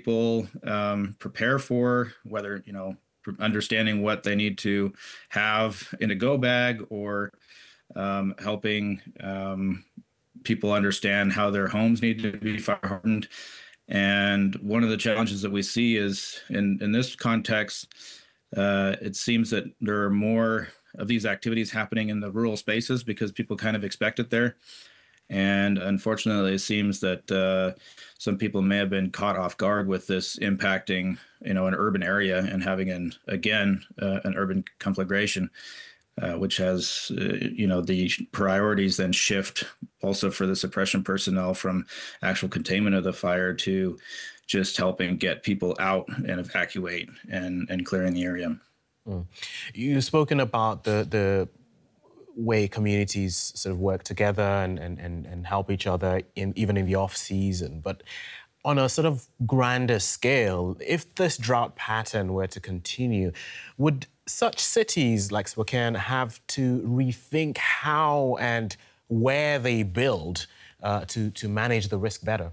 people prepare for, whether, understanding what they need to have in a go bag, or helping people understand how their homes need to be fire hardened. And one of the challenges that we see is in this context, it seems that there are more of these activities happening in the rural spaces because people kind of expect it there. And unfortunately, it seems that some people may have been caught off guard with this impacting, an urban area and having an urban conflagration, which has, the priorities then shift also for the suppression personnel from actual containment of the fire to just helping get people out and evacuate and clearing the area. You've spoken about the way communities sort of work together and help each other even in the off season. But on a sort of grander scale, if this drought pattern were to continue, would such cities like Spokane have to rethink how and where they build to manage the risk better?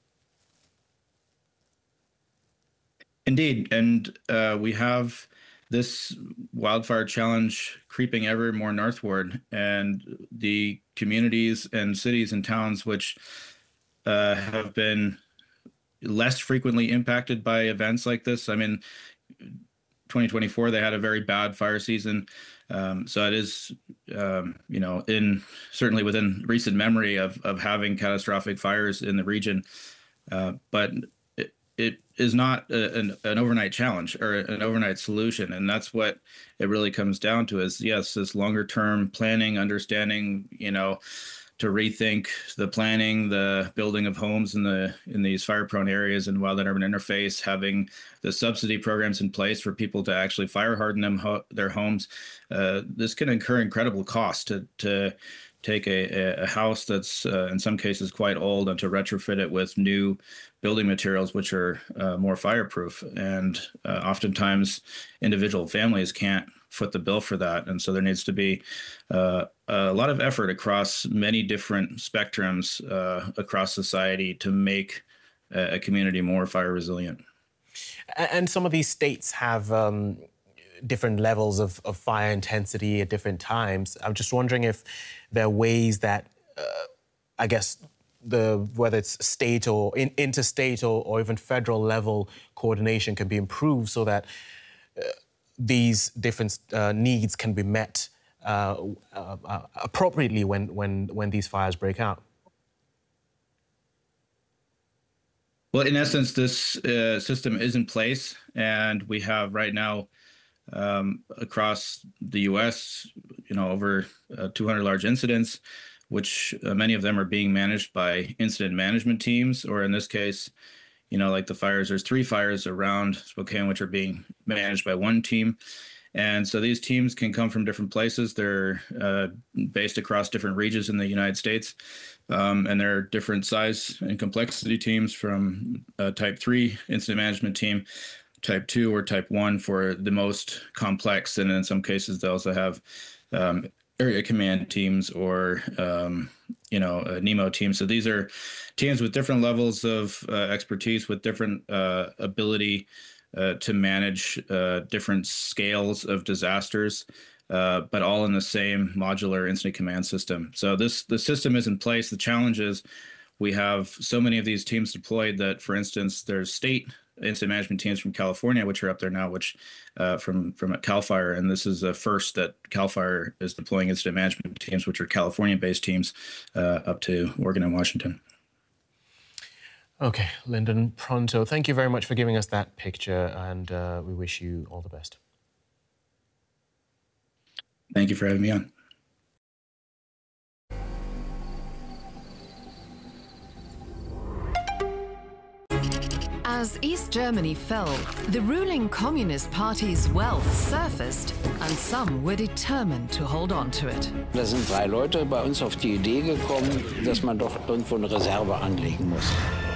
Indeed, and we have this wildfire challenge creeping ever more northward, and the communities and cities and towns which have been less frequently impacted by events like this. I mean, 2024, they had a very bad fire season. So it is, certainly within recent memory of having catastrophic fires in the region. But it is not an overnight challenge or an overnight solution. And that's what it really comes down to is, yes, this longer term planning, understanding, to rethink the planning, the building of homes in these fire-prone areas and wildland urban interface, having the subsidy programs in place for people to actually fire harden their homes. This can incur incredible cost to take a house that's in some cases quite old and to retrofit it with new building materials which are more fireproof. And oftentimes individual families can't foot the bill for that. And so there needs to be a lot of effort across many different spectrums across society to make a community more fire resilient. And some of these states have different levels of fire intensity at different times. I'm just wondering if there are ways that, I guess, whether it's state or interstate or even federal level coordination can be improved so that these different needs can be met appropriately when these fires break out. Well, in essence, this system is in place, and we have right now across the U.S., over 200 large incidents, which many of them are being managed by incident management teams, or in this case, like the fires, there's 3 fires around Spokane, which are being managed by one team. And so these teams can come from different places. They're based across different regions in the United States. And there are different size and complexity teams from type 3 incident management team, type 2 or type 1 for the most complex. And in some cases, they also have area command teams or, NEMO teams. So these are teams with different levels of expertise, with different ability to manage different scales of disasters, but all in the same modular incident command system. So the system is in place. The challenge is we have so many of these teams deployed that, for instance, there's state incident management teams from California, which are up there now, which from CAL FIRE, and this is the first that CAL FIRE is deploying incident management teams, which are California-based teams, up to Oregon and Washington. Okay, Lyndon Pronto, thank you very much for giving us that picture, and we wish you all the best. Thank you for having me on. As East Germany fell, the ruling Communist Party's wealth surfaced, and some were determined to hold on to it. Da sind 3 Leute bei uns auf die Idee gekommen, dass man doch irgendwo eine Reserve anlegen muss.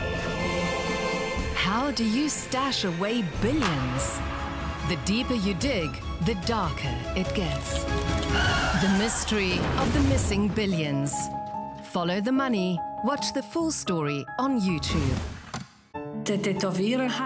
How do you stash away billions? The deeper you dig, the darker it gets. The mystery of the missing billions. Follow the money. Watch the full story on YouTube. Te tätowieren